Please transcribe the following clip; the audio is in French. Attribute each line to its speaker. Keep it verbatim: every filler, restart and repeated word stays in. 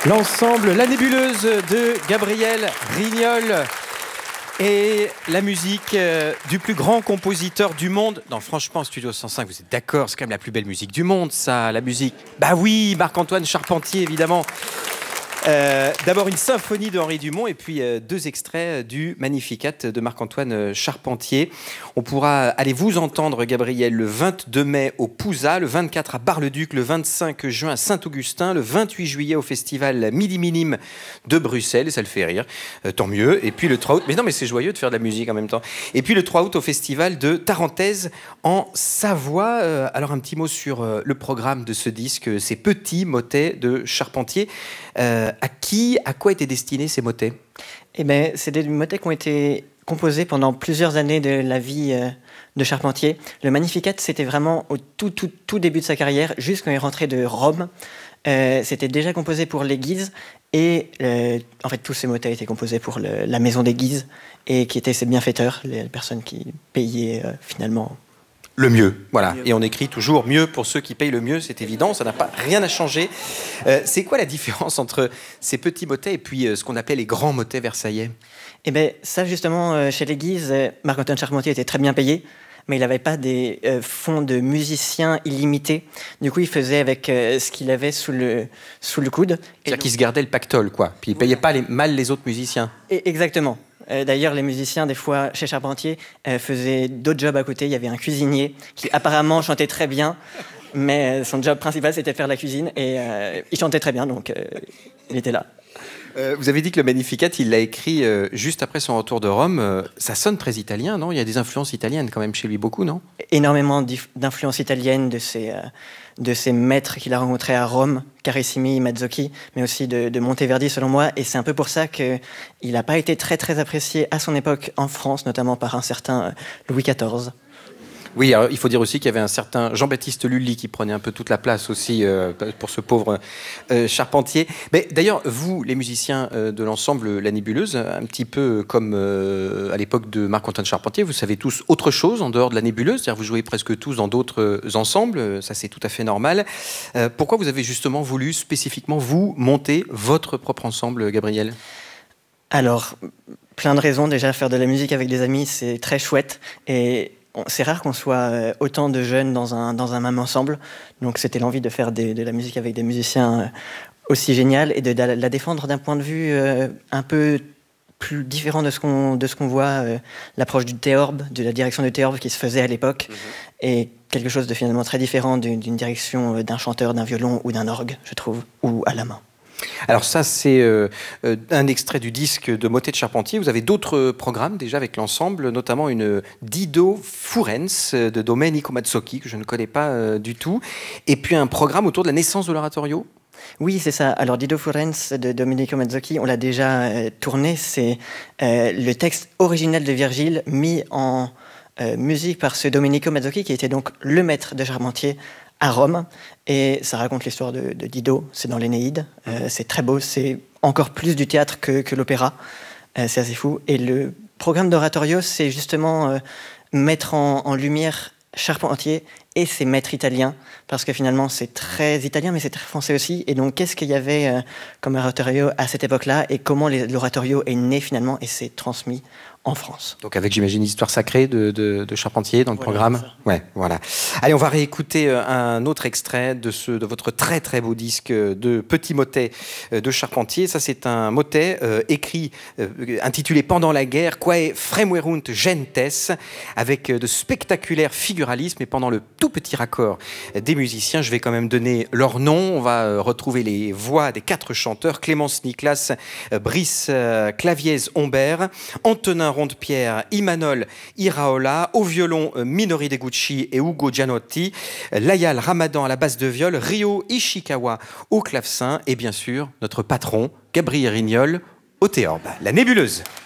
Speaker 1: L'ensemble La Nébuleuse de Gabriel Rignol et la musique euh, du plus grand compositeur du monde. Non, franchement, Studio cent cinq, vous êtes d'accord, c'est quand même la plus belle musique du monde, ça, la musique. Bah oui, Marc-Antoine Charpentier, évidemment. Euh, D'abord une symphonie de Henri Dumont et puis euh, deux extraits du Magnificat de Marc-Antoine Charpentier. On pourra aller vous entendre, Gabriel, le vingt-deux mai au Pouza, le vingt-quatre à Bar-le-Duc, le vingt-cinq juin à Saint-Augustin, le vingt-huit juillet au festival Midi Minime de Bruxelles, ça le fait rire, euh, tant mieux. Et puis le trois août, mais non mais c'est joyeux de faire de la musique en même temps. Et puis le trois août au festival de Tarentaise en Savoie. Euh, alors un petit mot sur euh, le programme de ce disque, ces petits motets de Charpentier. Euh, à qui, à quoi étaient destinés ces motets ?
Speaker 2: Eh ben, c'est des motets qui ont été composés pendant plusieurs années de la vie euh, de Charpentier. Le Magnificat, c'était vraiment au tout, tout, tout début de sa carrière, juste quand il est rentré de Rome. Euh, c'était déjà composé pour les Guises et euh, en fait tous ces motets étaient composés pour le, la maison des Guises et qui étaient ses bienfaiteurs, les personnes qui payaient euh, finalement
Speaker 1: le mieux, voilà. Et on écrit toujours mieux pour ceux qui payent le mieux, c'est évident, ça n'a pas rien à changer. Euh, c'est quoi la différence entre ces petits motets et puis euh, ce qu'on appelle les grands motets versaillais ?
Speaker 2: Eh bien, ça justement, euh, chez les Guises, euh, Marc-Antoine Charpentier était très bien payé, mais il n'avait pas des euh, fonds de musiciens illimités. Du coup, il faisait avec euh, ce qu'il avait sous le, sous le coude.
Speaker 1: C'est-à-dire qu'il se gardait le pactole, quoi. Puis il ne payait pas les, mal les autres musiciens.
Speaker 2: Et exactement. Euh, d'ailleurs, les musiciens, des fois, chez Charpentier, euh, faisaient d'autres jobs à côté. Il y avait un cuisinier qui apparemment chantait très bien, mais son job principal, c'était de faire la cuisine. Et euh, il chantait très bien, donc euh, il était là.
Speaker 1: Euh, vous avez dit que le Magnificat, il l'a écrit euh, juste après son retour de Rome. Euh, ça sonne très italien, non ? Il y a des influences italiennes quand même chez lui, beaucoup, non ?
Speaker 2: Énormément d'influences italiennes de ses, euh, de ses maîtres qu'il a rencontrés à Rome, Carissimi, Mazzocchi, mais aussi de, de Monteverdi, selon moi. Et c'est un peu pour ça qu'il n'a pas été très, très apprécié à son époque en France, notamment par un certain Louis quatorze.
Speaker 1: Oui, alors il faut dire aussi qu'il y avait un certain Jean-Baptiste Lully qui prenait un peu toute la place aussi euh, pour ce pauvre euh, Charpentier. Mais d'ailleurs, vous, les musiciens euh, de l'ensemble La Nébuleuse, un petit peu comme euh, à l'époque de Marc-Antoine Charpentier, vous savez tous autre chose en dehors de La Nébuleuse, c'est-à-dire vous jouez presque tous dans d'autres ensembles, ça c'est tout à fait normal. Euh, pourquoi vous avez justement voulu spécifiquement, vous, monter votre propre ensemble, Gabriel ?
Speaker 2: Alors, plein de raisons. Déjà, faire de la musique avec des amis, c'est très chouette. Et c'est rare qu'on soit autant de jeunes dans un, dans un même ensemble. Donc c'était l'envie de faire des, de la musique avec des musiciens aussi génial et de, de la défendre d'un point de vue euh, un peu plus différent de ce qu'on, de ce qu'on voit, euh, l'approche du théorbe, de la direction du théorbe qui se faisait à l'époque, mmh. et quelque chose de finalement très différent d'une, d'une direction d'un chanteur, d'un violon ou d'un orgue, je trouve, ou à la main.
Speaker 1: Alors ça, c'est euh, un extrait du disque de Motets de Charpentier. Vous avez d'autres programmes déjà avec l'ensemble, notamment une Dido Furens de Domenico Mazzocchi, que je ne connais pas euh, du tout, et puis un programme autour de la naissance de l'oratorio.
Speaker 2: Oui, c'est ça. Alors, Dido Furens de Domenico Mazzocchi, on l'a déjà euh, tourné. C'est euh, le texte original de Virgile mis en euh, musique par ce Domenico Mazzocchi, qui était donc le maître de Charpentier à Rome. Et ça raconte l'histoire de, de Dido. C'est dans l'Énéide. Euh, c'est très beau. C'est encore plus du théâtre que, que l'opéra. Euh, c'est assez fou. Et le programme d'oratorio, c'est justement euh, mettre en, en lumière Charpentier et ses maîtres italiens, parce que finalement c'est très italien mais c'est très français aussi. Et donc qu'est-ce qu'il y avait euh, comme oratorio à cette époque-là et comment les, l'oratorio est né finalement et s'est transmis en France.
Speaker 1: Donc avec, j'imagine, l'histoire sacrée de, de, de Charpentier dans le voilà, programme. Ouais, voilà. Allez, on va réécouter un autre extrait de, ce, de votre très très beau disque de Petits Motets de Charpentier. Ça, c'est un motet euh, écrit, euh, intitulé Pendant la guerre, Quae fremuerunt gentes, avec de spectaculaires figuralismes. Et pendant le tout petit raccord des musiciens, je vais quand même donner leur nom. On va euh, retrouver les voix des quatre chanteurs: Clémence Niklas, euh, Brice euh, Claviez-Humbert, Antonin Ronde-Pierre, Imanol Iraola, au violon Minori Deguchi et Ugo Gianotti, Layal Ramadan à la basse de viol, Ryo Ishikawa au clavecin et bien sûr notre patron Gabriel Rignol au théorbe. La Nébuleuse.